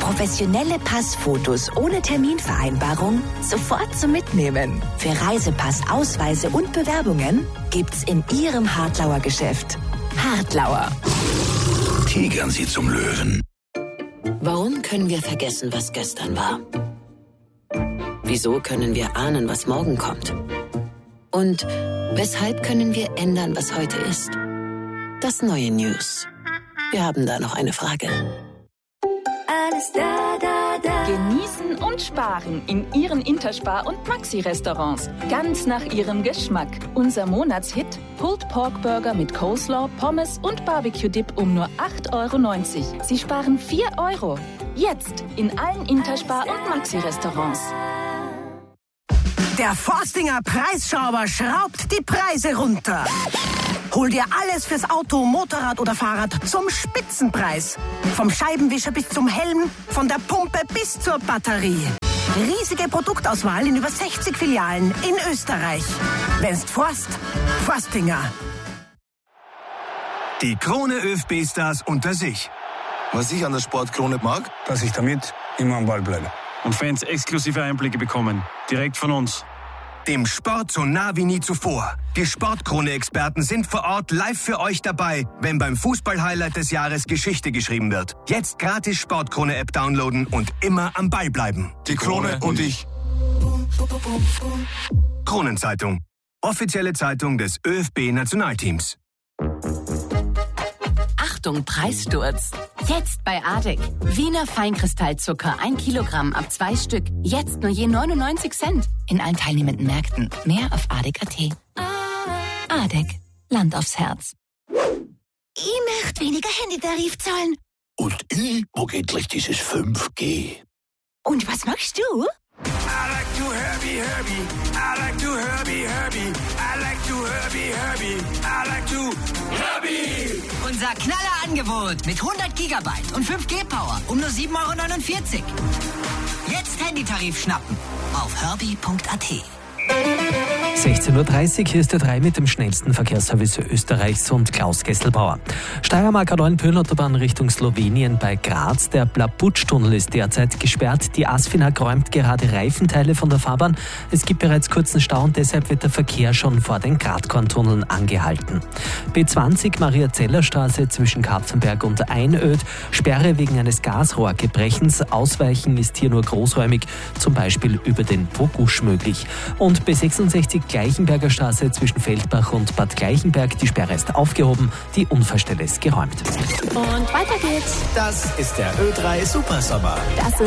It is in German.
Professionelle Passfotos ohne Terminvereinbarung sofort zum Mitnehmen. Für Reisepass, Ausweise und Bewerbungen gibt's in Ihrem Hartlauer Geschäft. Hartlauer. Tigern Sie zum Löwen. Warum können wir vergessen, was gestern war? Wieso können wir ahnen, was morgen kommt? Und weshalb können wir ändern, was heute ist? Das neue News. Wir haben da noch eine Frage. Alles da. Genießen und sparen in Ihren Interspar- und Maxi-Restaurants. Ganz nach Ihrem Geschmack. Unser Monatshit: Pulled Pork Burger mit Coleslaw, Pommes und Barbecue-Dip um nur 8,90 €. Sie sparen 4 €. Jetzt in allen Interspar- und Maxi-Restaurants. Der Forstinger Preisschrauber schraubt die Preise runter. Hol dir alles fürs Auto, Motorrad oder Fahrrad zum Spitzenpreis. Vom Scheibenwischer bis zum Helm, von der Pumpe bis zur Batterie. Riesige Produktauswahl in über 60 Filialen in Österreich. Wenn's Forst, Forstinger. Die Krone ÖFB-Stars unter sich. Was ich an der Sportkrone mag, dass ich damit immer am Ball bleibe. Und Fans exklusive Einblicke bekommen. Direkt von uns. Dem Sport so nah wie nie zuvor. Die Sportkrone-Experten sind vor Ort live für euch dabei, wenn beim Fußball-Highlight des Jahres Geschichte geschrieben wird. Jetzt gratis Sportkrone-App downloaden und immer am Ball bleiben. die Krone und ich. Kronenzeitung. Offizielle Zeitung des ÖFB-Nationalteams. Achtung, Preissturz. Jetzt bei ADEC. Wiener Feinkristallzucker 1 Kilogramm ab 2 Stück. Jetzt nur je 99 Cent. In allen teilnehmenden Märkten. Mehr auf adec.at. ADEC. Land aufs Herz. Ich möchte weniger Handytarif zahlen. Und ich mag endlich dieses 5G. Und was machst du? I like to Herbie. I like to Herbie. I like to Herbie. I like to Herbie. Unser Knallerangebot mit 100 Gigabyte und 5G-Power um nur 7,49 €. Jetzt Handytarif schnappen auf herbie.at. 16:30 Uhr, hier ist der 3 mit dem schnellsten Verkehrsservice Österreichs und Klaus Gesselbauer. Steiermark A9 Richtung Slowenien bei Graz. Der Blabutsch-Tunnel ist derzeit gesperrt. Die ASFINAG räumt gerade Reifenteile von der Fahrbahn. Es gibt bereits kurzen Stau und deshalb wird der Verkehr schon vor den Gradkorntunneln angehalten. B20 Mariazellerstraße zwischen Kapfenberg und Einöd. Sperre wegen eines Gasrohrgebrechens. Ausweichen ist hier nur großräumig, zum Beispiel über den Pogusch möglich. Und B66 Gleichenberger Straße zwischen Feldbach und Bad Gleichenberg. Die Sperre ist aufgehoben, die Unfallstelle ist geräumt. Und weiter geht's. Das ist der Ö3 Supersommer. Das ist